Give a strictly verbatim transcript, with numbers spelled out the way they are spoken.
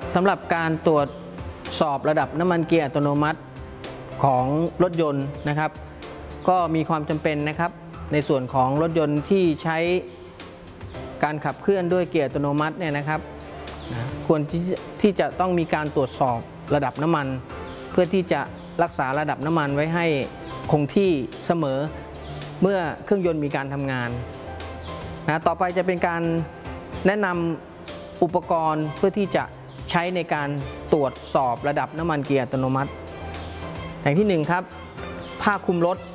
สำหรับการตรวจสอบระดับน้ำมันเกียร์อัตโนมัติของรถยนต์นะครับก็มีความจำเป็นนะครับในส่วนของรถยนต์ที่ใช้การขับเคลื่อนด้วยเกียร์อัตโนมัติเนี่ยนะครับนะควรที่ที่จะต้องมีการตรวจสอบระดับน้ำมันเพื่อที่จะรักษาระดับน้ำมันไว้ให้คงที่เสมอเมื่อเครื่องยนต์มีการทำงานนะต่อไปจะเป็นการแนะนำอุปกรณ์เพื่อที่จะใช้ในการตรวจสอบระดับน้ำมันเกียร์อัตโนมัติอย่างที่หนึ่งครับผ้าคลุมรถ